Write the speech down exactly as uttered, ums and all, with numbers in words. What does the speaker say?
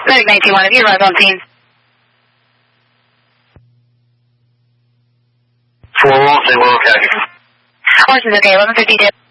Medic nineteen one, have you arrived on scene? four one, say we're okay. Horse is okay, eleven fifty-two.